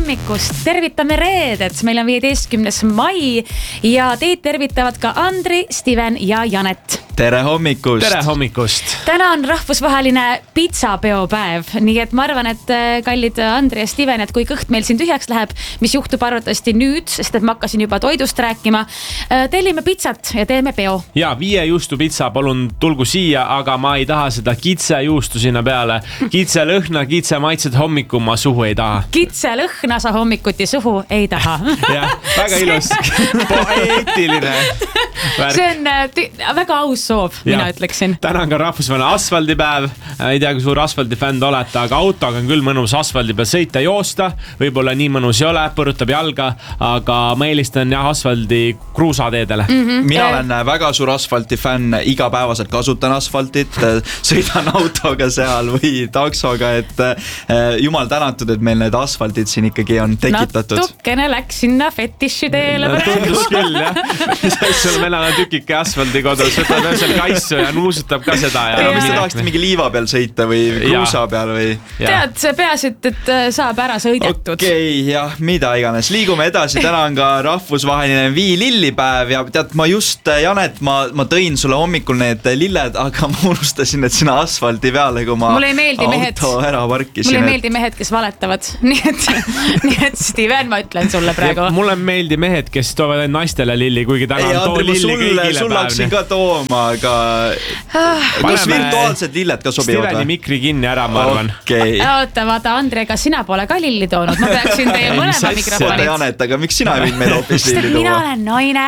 hommikust, tervitame reedet, meil on 15. mai ja teid tervitavad ka Andri, Steven ja Janet. Tere hommikust! Tere hommikust! Täna on rahvusvaheline pitsapeopäev, nii et ma arvan, et kallid Andri ja Steven, et kui kõht meil siin tühjaks läheb, mis juhtub arvatavasti nüüd, sest et ma hakkasin juba toidust rääkima, tellime pitsat ja teeme peo. Ja 5 juustu pitsa, palun tulgu siia, aga ma ei taha seda kitse juustu sinna peale. Kitse lõhna, kitse maitsed hommiku ma suhu ei taha. Kitse lõhna sa hommikuti suhu ei taha. Jah, väga ilus. Poeetiline. See on väga aus soov, mina ütleksin. Täna on ka rahvusvaheline asfaldipäev. Ei tea, kui suur asfaldifänd olete, aga autoga on küll mõnus asfaldi peal sõita, joosta. Võib-olla nii mõnus ei ole, põrutab jalga, aga ma eelistan asfaldi kruusateedele. Mina olen väga suur asfaltifänn, igapäevaselt kasutan asfaltit, sõidan autoga seal või taksoga, et jumal tänatud, et meil need asfaltid siin ikkagi on tekitatud. Natukene läks sinna fetiši teele. Tundus küll, jah. Sul venana tükike asfaldi kodus, võtad öösel kaisu ja nuusutab ka seda. Mis te tahaksite mingi liiva peal sõita või kruusa peal või? Tead, see peasid, et saab ära sõidetud. Okei, jah, mida iganes. Liigume edasi, täna on ka rahvusvaheline viilillipäev ja tead, ma just, Janet, ma tõin sulle hommikul need lilled, aga ma unustasin, et sinna asfaldi peale, kui ma auto ära parkisin. Mulle ei meeldi mehed, kes valetavad. Nii et Steven, ma ütlen sulle praegu. Mulle meeldi mehed, kes toovad naistele lilli, kuigi täna on too lilli kõigile päevni. Sul hakkasin ka tooma, aga kas virtuaalsed lilled ka sobivad? Steveni mikri kinni ära, ma arvan. Oota, vaata, Andre, ega sina pole ka lilli toonud. Ma peaksin teie mõlema mikrofonid. Janet, aga miks sina võid meil hoopis lilli tuua? Mina olen naine.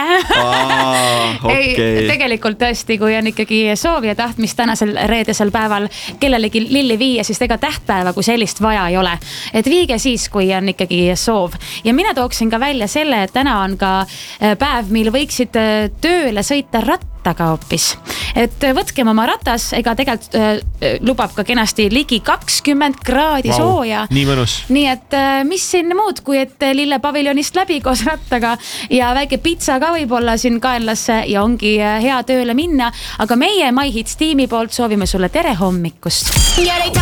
Okei. Tegelikult tõesti, kui on ikkagi soov ja tahtmist tänasel reedesel päeval kellelegi lilli viia, siis ega tähtpäeva kui sellist vaja ei ole. Et viige siis, kui on ikkagi soov. Ja mina tooksin ka välja selle, et täna on ka päev, mil võiksid tööle sõita rattaga hoopis. Et võtkem oma ratas, ega tegelikult lubab ka kenasti ligi 20 kraadi sooja. Nii mõnus. Nii et mis siin muud, kui et lille paviljonist läbi koos rattaga ja väike pitsa ka võib-olla siin kaenlasse ja ongi hea tööle minna. Aga meie My Hits tiimi poolt soovime sulle tere hommikust.